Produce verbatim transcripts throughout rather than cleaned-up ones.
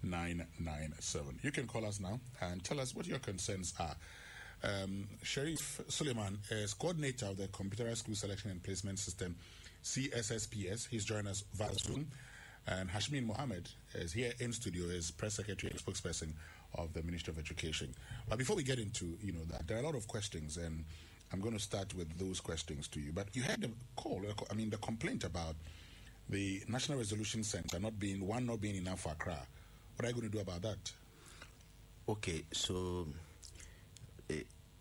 nine nine seven. You can call us now and tell us what your concerns are. Um, Sharif Suleiman is coordinator of the Computerized School Selection and Placement System, C S S P S. He's joined us via Zoom. And Hashmin Mohammed is here in studio, is press secretary and spokesperson of the Ministry of Education. But before we get into you know that, there are a lot of questions, and I'm going to start with those questions to you. But you had the call, I mean, the complaint about the National Resolution Center not being one, not being enough for Accra. What are you going to do about that? Okay, so uh,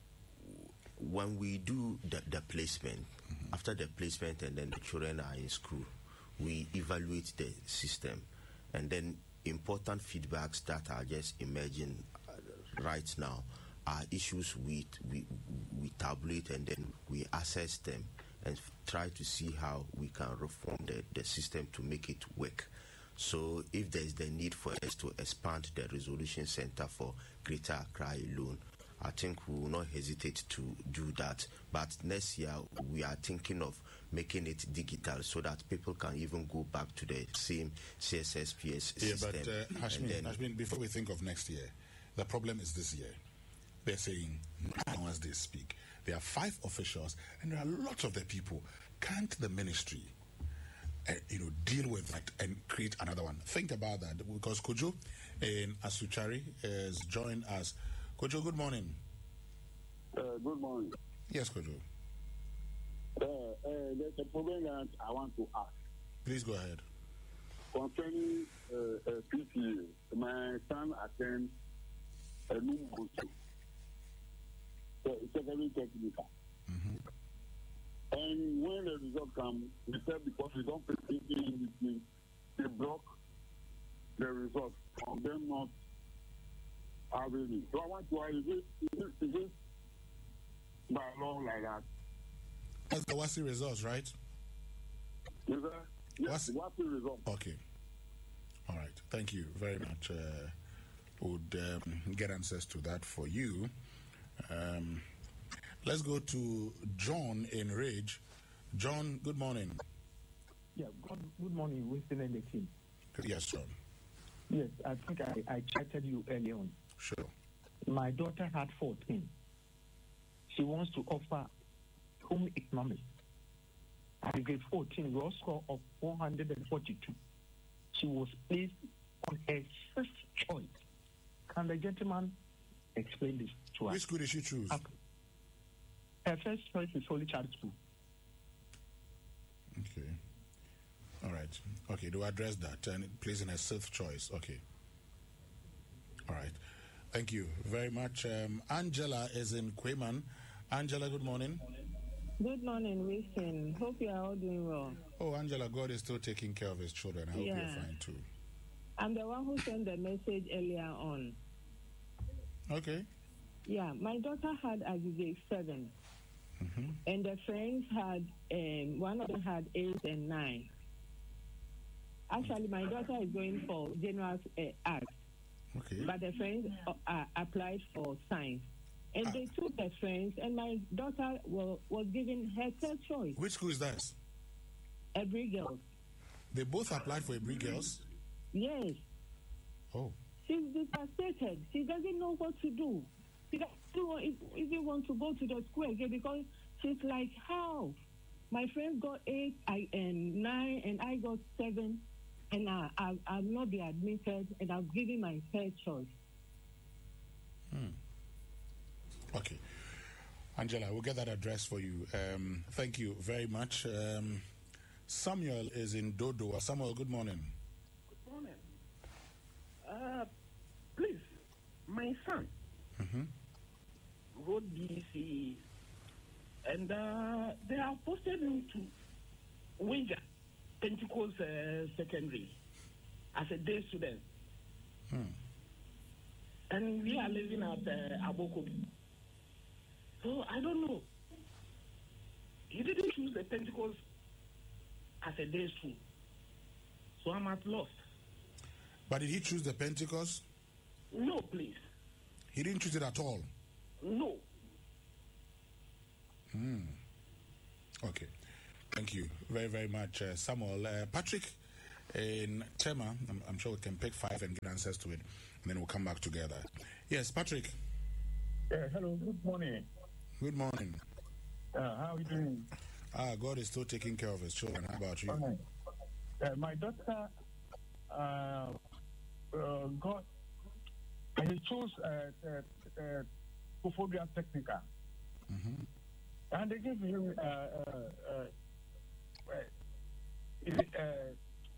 when we do the, the placement, mm-hmm. after the placement and then the children are in school, we evaluate the system, and then important feedbacks that are just emerging uh, right now are issues we, we we tabulate, and then we assess them and try to see how we can reform the, the system to make it work. So if there is the need for us to expand the resolution center for Greater Accra alone, I think we will not hesitate to do that. But next year, we are thinking of making it digital so that people can even go back to the same C S S P S yeah, system. Yeah, but uh, Hashmin, then, Hashmin, before we think of next year, the problem is this year. They're saying, now as they speak, there are five officials, and there are lots of the people. Can't the ministry Uh, you know, deal with that and create another one? Think about that, because Kojo in Asuchari has joined us. Kojo, good morning. Uh, good morning. Yes, Kojo. Uh, uh, there's a problem that I want to ask. Please go ahead. Concerning uh, uh, P T A, my son attends a new school. So it's a very technical. Mm-hmm. And when the result comes, we said because we don't pay in between, they block the result from them not having it. So I want to ask, is it, is it, is it by law like that? That's the WASSCE results, right? Is that? Yes, WASSCE WASSCE results. Okay. All right. Thank you very much. Uh, would um, get answers to that for you. Um, Let's go to John in Rage. John, good morning. Yeah, good, good morning, Winston and the team. Yes, John. Yes, I think I, I chatted you earlier on. Sure. My daughter had fourteen. She wants to offer home economics. At grade fourteen, raw score of four hundred forty-two. She was placed on her first choice. Can the gentleman explain this to us? Which school did she choose? Up. Her first choice is Holy Child School. Okay. All right. Okay, do address that and placing a safe choice. Okay. All right. Thank you very much. Um, Angela is in Quayman. Angela, good morning. Good morning, Winston. Hope you are all doing well. Oh, Angela, God is still taking care of his children. I hope yeah. you're fine too. I'm the one who sent the message earlier on. Okay. Yeah, my daughter had Azize seven. Mm-hmm. And the friends had, um, one of them had eight and nine. Actually, my daughter is going for general uh, arts. Okay. But the friends uh, uh, applied for science. And ah. they took the friends, and my daughter was, was given her third choice. Which school is that? Ebri Girls. They both applied for Ebri Girls? Yes. Oh. She's devastated. She doesn't know what to do. She doesn't even want to go to the school again because she's like, how? My friend got eight I, and nine, and I got seven, and I, I, I'll not be admitted, and I've given my third choice. Hmm. Okay. Angela, we'll get that address for you. Um, thank you very much. Um, Samuel is in Dodo. Samuel, good morning. Good morning. Uh, please, my son. Mm-hmm. Wrote D C, and uh, they have posted him to Windsor Pentecost uh, Secondary as a day student. Hmm. And we are living at uh, Abokobi. So I don't know. He didn't choose the Pentecost as a day school. So I'm at loss. But did he choose the Pentecost? No, please. He didn't choose it at all? No. Hmm. Okay. Thank you very, very much, uh, Samuel. Uh, Patrick In Tema, I'm, I'm sure we can pick five and get answers to it, and then we'll come back together. Yes, Patrick. Yeah, hello, good morning. Good morning. Uh, how are you doing? Ah, God is still taking care of his children. How about you? Okay. Uh, my daughter uh, uh, got, he chose uh, uh, uh, Kofodia Technica. Mm-hmm. And they gave him uh, uh, uh, uh, uh,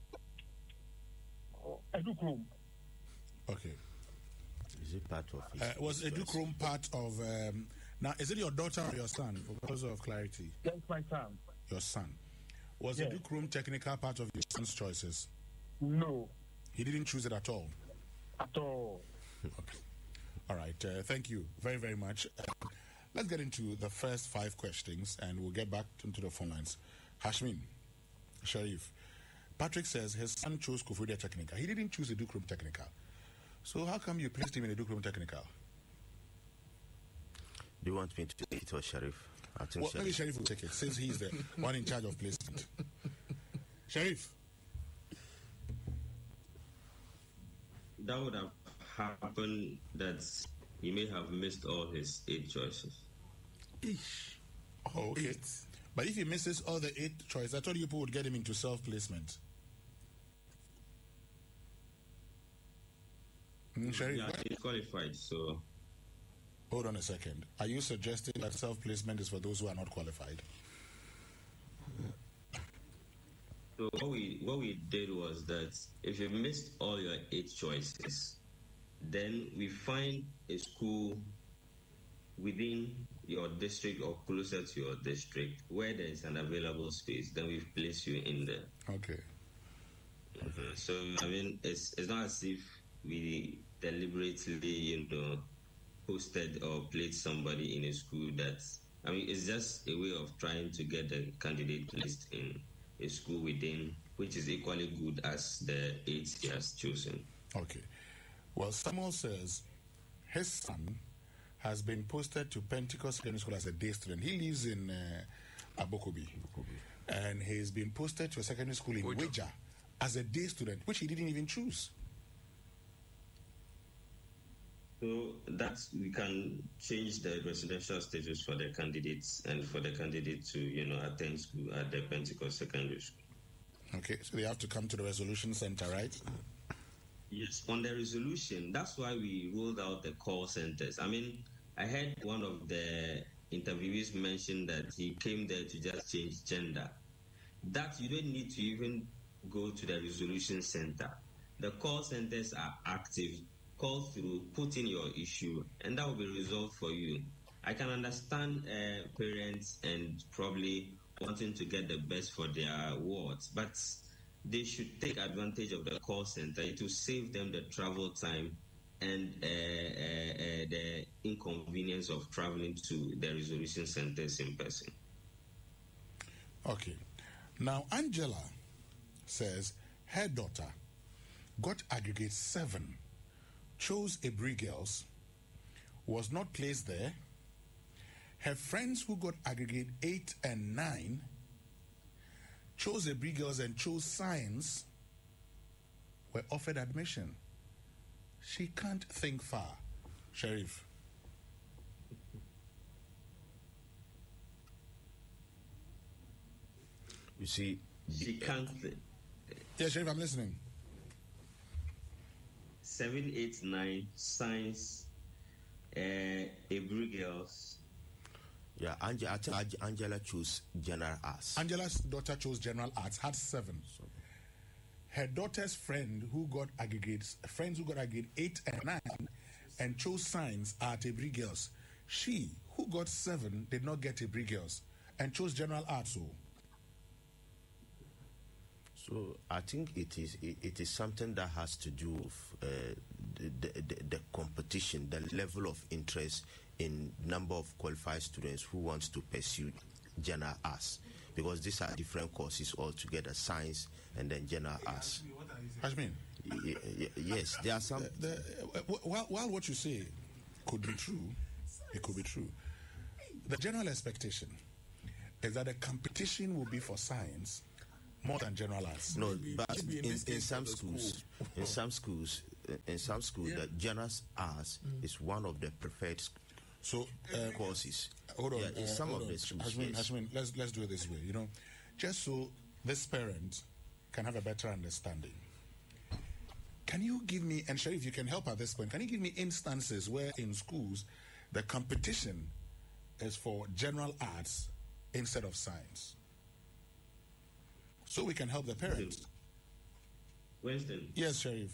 Educrum. Okay. Is it part of his Uh, was Educrum part of... Um, now, is it your daughter or your son? For purpose of clarity. That's my son. Your son. Was Yes. Educrum Technica part of your son's choices? No, He didn't choose it at all. at all. Okay. All right. Uh, thank you very, very much. Uh, let's get into the first five questions, and we'll get back into the phone lines. Hashmin, Sharif, Patrick says his son chose Kofodia Technica. He didn't choose Educrum Technica. So how come you placed him in Educrum Technica? Do you want me to take it or Sharif? I think Well, maybe Sharif. Sharif will take it, since he's the one in charge of placement. Sharif. That would have happened that he may have missed all his eight choices. Ish. Oh, okay. Eight. But if he misses all the eight choices, I thought you people would get him into self-placement. Mm, Sharif, Yeah, he's qualified, so hold on a second. Are you suggesting that self-placement is for those who are not qualified? so what we what we did was that if you missed all your eight choices, then we find a school within your district or closer to your district where there is an available space, then we place you in there. Okay. Okay. So I mean, it's it's not as if we deliberately, you know, posted or placed somebody in a school that. I mean, it's just a way of trying to get the candidate placed in a school within, which is equally good as the eight he has chosen. Okay. Well, Samuel says his son has been posted to Pentecost Secondary School as a day student. He lives in uh, Abokobi. And he's been posted to a secondary school in Weja as a day student, which he didn't even choose. So that we can change the residential status for the candidates and for the candidate to, you know, attend school at the Pentecost Secondary School. Okay, so they have to come to the resolution center, right? Yes, on the resolution, that's why we rolled out the call centers. I mean, I heard one of the interviewees mention that he came there to just change gender. That you don't need to even go to the resolution center. The call centers are active. Call through, put in your issue, and that will be resolved for you. I can understand uh, parents and probably wanting to get the best for their wards, but they should take advantage of the call center. It will save them the travel time and uh, uh, uh, the inconvenience of traveling to the resolution centers in person. Okay. Now, Angela says her daughter got aggregate seven, chose Abri Girls, was not placed there. Her friends who got aggregate eight and nine chose Abri Girls and chose Science were offered admission. She can't think far. Sharif. You see, She can't. Th- Yeah, Sharif, I'm listening. Seven, eight, nine, science, uh, Abri Girls. yeah, Ange- I think Ange- Angela chose general arts. Angela's daughter chose general arts, had seven. Her daughter's friend who got aggregates, friends who got aggregate eight and nine and chose science are at Abri Girls. She, who got seven, did not get Abri Girls and chose general arts. So, So I think it is it, it is something that has to do with uh, the, the, the, the competition, the level of interest in number of qualified students who wants to pursue general arts, because these are different courses altogether, science and then general arts. Hashmin, Y- y- yes, there are some. the, uh, while, while what you say could be true, it could be true, the general expectation is that the competition will be for science, more than general arts. No, Maybe, but maybe in, in, in, this case some of the schools, school. in some schools, in some schools, Yeah. the general arts mm. is one of the preferred sc- so uh, courses. Hold on, yeah, in uh, some hold of on. the schools. Hashmin, Yes. Hashmin, let's let's do it this way. You know, just so this parent can have a better understanding. Can you give me, and Sharif, you can help at this point, can you give me instances where in schools the competition is for general arts instead of science? So we can help the parents. Winston. Yes, Sharif.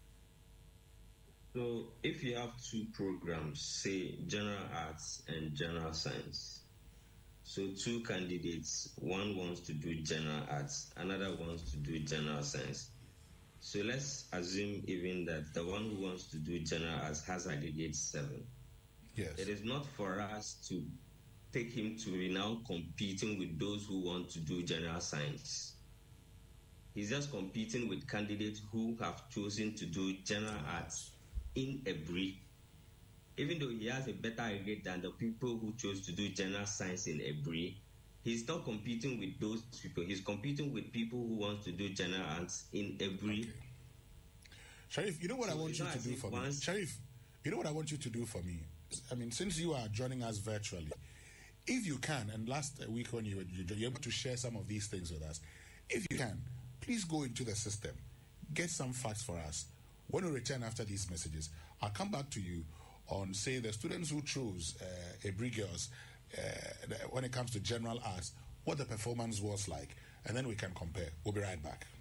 So if you have two programs, say general arts and general science, so two candidates, one wants to do general arts, another wants to do general science. So let's assume even that the one who wants to do general arts has aggregate seven. Yes. It is not for us to take him to be now competing with those who want to do general science. He's just competing with candidates who have chosen to do general arts in a brief. Even though he has a better aggregate than the people who chose to do general science in a brief, he's not competing with those people. He's competing with people who want to do general arts in every. Okay. Sharif, you know what So I want it's you not to as do if for me? once- Sharif, you know what I want you to do for me? I mean, since you are joining us virtually, if you can, and last week when you were you were able to share some of these things with us, if you can, please go into the system, get some facts for us. When we return after these messages, I'll come back to you on, say, the students who chose uh, Ebri Girls, uh, when it comes to general arts, what the performance was like, and then we can compare. We'll be right back.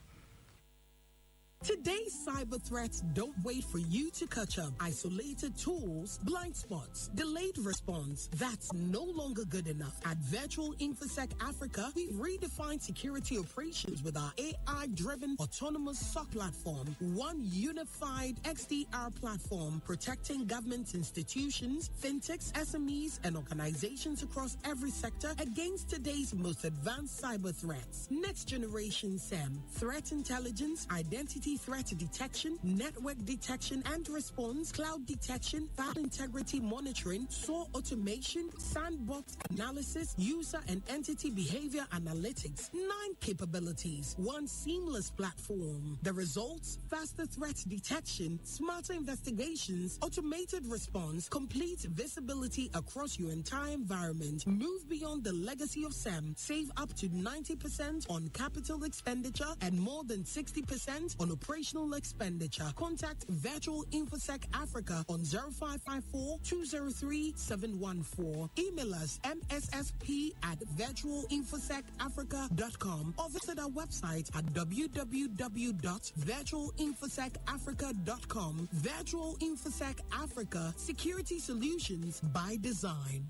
Today's cyber threats don't wait for you to catch up. Isolated tools, blind spots, delayed response. That's no longer good enough. At Virtual InfoSec Africa, we've redefined security operations with our A I-driven autonomous S O C platform. One unified X D R platform protecting government institutions, fintechs, S M Es, and organizations across every sector against today's most advanced cyber threats. Next generation S E M, threat intelligence, identity threat detection, network detection and response, cloud detection, file integrity monitoring, S O A automation, sandbox analysis, user and entity behavior analytics. Nine capabilities, one seamless platform. The results: faster threat detection, smarter investigations, automated response, complete visibility across your entire environment. Move beyond the legacy of S E M. Save up to ninety percent on capital expenditure and more than sixty percent on operational expenditure. Contact Virtual InfoSec Africa on zero five five four, two zero three, seven one four. Email us m s s p at virtual infosec africa dot com or visit our website at w w w dot virtual infosec africa dot com. Virtual InfoSec Africa, security solutions by design.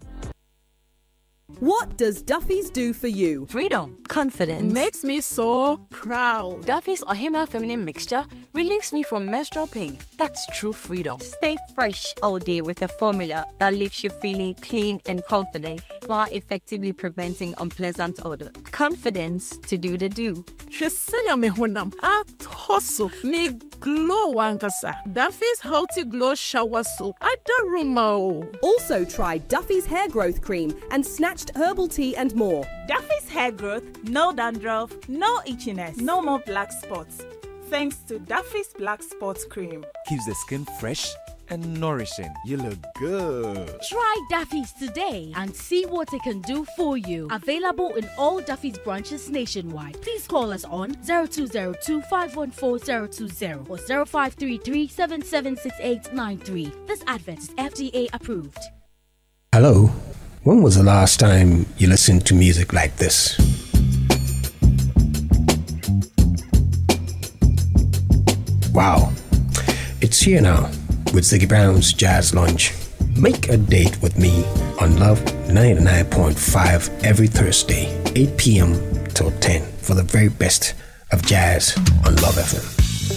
What does Duffy's do for you? Freedom. Confidence. Makes me so proud. Duffy's Ohima Feminine Mixture relieves me from menstrual pain. That's true freedom. Stay fresh all day with a formula that leaves you feeling clean and confident while effectively preventing unpleasant odor. Confidence to do the do. Shesenya me honam at hustle me glow wankasa. Duffy's Healthy Glow Shower Soap. I don't remember. Also try Duffy's Hair Growth Cream and Snatched Herbal Tea and more. Duffy's Hair Growth, no dandruff, no itchiness, no more black spots. Thanks to Duffy's Black Spots Cream. Keeps the skin fresh and nourishing. You look good. Try Duffy's today and see what it can do for you. Available in all Duffy's branches nationwide. Please call us on zero two zero two, five one four, zero two zero or zero five three three, seven seven six eight nine three. This advert is F D A approved. Hello. When was the last time you listened to music like this? Wow. It's here now with Ziggy Brown's Jazz Lunch. Make a date with me on Love ninety-nine point five every Thursday, eight p.m. till ten for the very best of jazz on Love F M.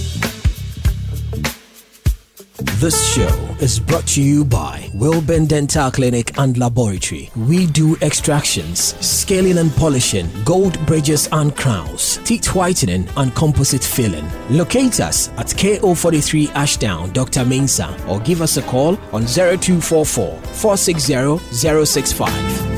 This show is brought to you by Wilburn Dental Clinic and Laboratory. We do extractions, scaling and polishing, gold bridges and crowns, teeth whitening and composite filling. Locate us at K O forty-three Ashdown, Doctor Mensa, or give us a call on zero two four four, four six zero, zero six five.